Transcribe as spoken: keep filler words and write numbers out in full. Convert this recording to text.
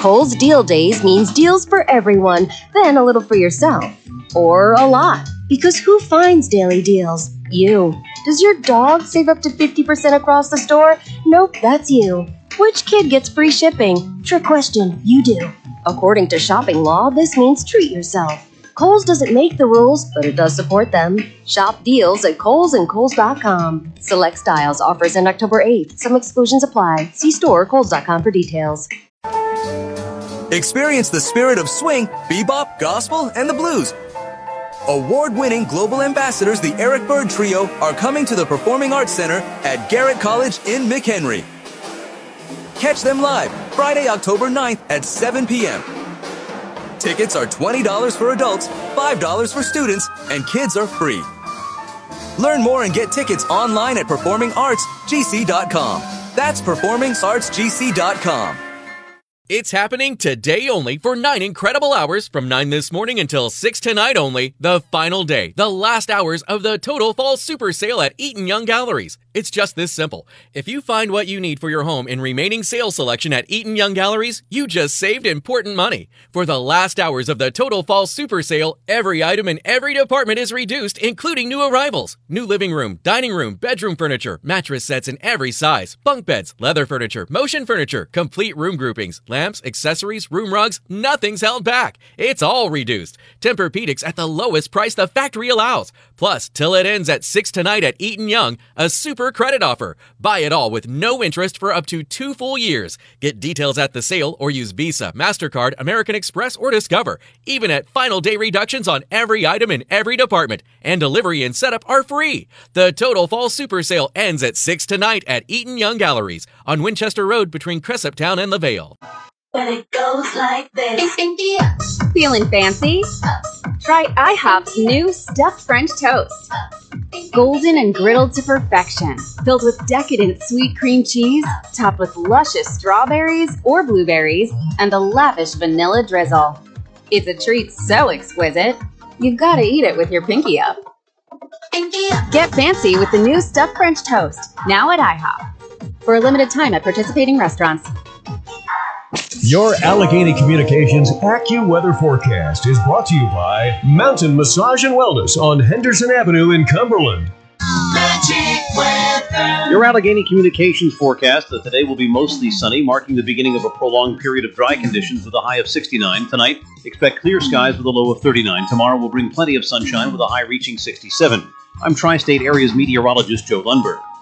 Kohl's Deal Days means deals for everyone, then a little for yourself. Or a lot. Because who finds daily deals? You. Does your dog save up to fifty percent across the store? Nope, that's you. Which kid gets free shipping? Trick question, you do. According to shopping law, this means treat yourself. Kohl's doesn't make the rules, but it does support them. Shop deals at Kohl's and Kohl's dot com. Select styles offers end October eighth. Some exclusions apply. See store or Kohl's dot com for details. Experience the spirit of swing, bebop, gospel, and the blues. Award-winning global ambassadors, the Eric Bird Trio, are coming to the Performing Arts Center at Garrett College in McHenry. Catch them live Friday, October ninth at seven p.m. Tickets are twenty dollars for adults, five dollars for students, and kids are free. Learn more and get tickets online at performing arts g c dot com. That's performing arts g c dot com. It's happening today only for nine incredible hours from nine this morning until six tonight only. The final day, the last hours of the Total Fall Super Sale at Eaton Young Galleries. It's just this simple. If you find what you need for your home in remaining sales selection at Eaton Young Galleries, you just saved important money. For the last hours of the Total Fall Super Sale, every item in every department is reduced, including new arrivals. New living room, dining room, bedroom furniture, mattress sets in every size, bunk beds, leather furniture, motion furniture, complete room groupings, lamps, accessories, room rugs, nothing's held back. It's all reduced. Tempur-Pedics at the lowest price the factory allows. Plus, till it ends at six tonight at Eaton Young, a super credit offer. Buy it all with no interest for up to two full years. Get details at the sale or use Visa, MasterCard, American Express, or Discover. Even at final day reductions on every item in every department. And delivery and setup are free. The Total Fall Super Sale ends at six tonight at Eaton Young Galleries on Winchester Road between Cressup Town and LaVale. But it goes like this. Feeling fancy? Try IHOP's new stuffed French toast. Golden and griddled to perfection. Filled with decadent sweet cream cheese, topped with luscious strawberries or blueberries, and a lavish vanilla drizzle. It's a treat so exquisite, you've got to eat it with your pinky up. Pinky up. Get fancy with the new stuffed French toast, now at IHOP. For a limited time at participating restaurants. Your Allegheny Communications AccuWeather forecast is brought to you by Mountain Massage and Wellness on Henderson Avenue in Cumberland. Magic weather. Your Allegheny Communications forecast that today will be mostly sunny, marking the beginning of a prolonged period of dry conditions with a high of sixty-nine. Tonight, expect clear skies with a low of thirty-nine. Tomorrow will bring plenty of sunshine with a high reaching sixty-seven. I'm Tri-State Area's meteorologist Joe Lundberg.